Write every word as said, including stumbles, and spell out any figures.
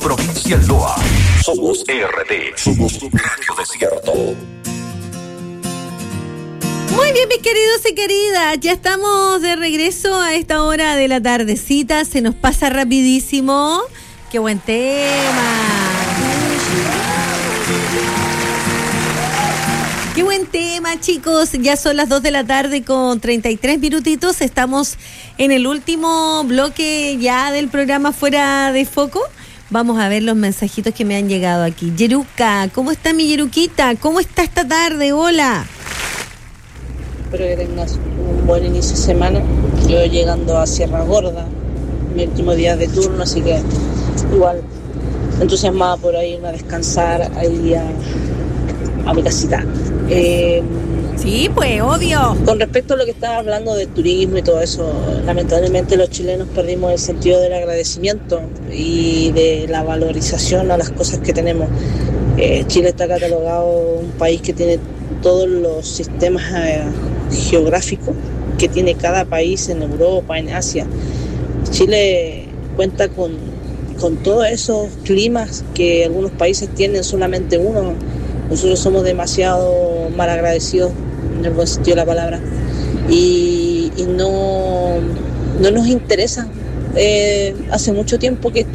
Provincia Loa. Somos R T. Somos Radio Desierto. Muy bien, mis queridos y queridas, ya estamos de regreso a esta hora de la tardecita, se nos pasa rapidísimo. ¡Qué buen tema! ¡Qué buen tema, chicos! Ya son las dos de la tarde con treinta y tres minutitos, estamos en el último bloque ya del programa Fuera de Foco. Vamos a ver los mensajitos que me han llegado aquí. Yeruca, ¿cómo está mi Yeruquita? ¿Cómo está esta tarde? Hola. Espero que tengas un buen inicio de semana. Yo llegando a Sierra Gorda, mi último día de turno, así que igual entusiasmada por irme a descansar ahí a, a mi casita. Eh, sí, pues, obvio. Con respecto a lo que estaba hablando del turismo y todo eso, lamentablemente los chilenos perdimos el sentido del agradecimiento y de la valorización a las cosas que tenemos. Eh, Chile está catalogado un país que tiene todos los sistemas eh, geográficos que tiene cada país en Europa, en Asia. Chile cuenta con, con todos esos climas que algunos países tienen solamente uno. Nosotros somos demasiado mal agradecidos, en el buen sentido de la palabra, y, y no, no nos interesa. Eh, hace mucho tiempo que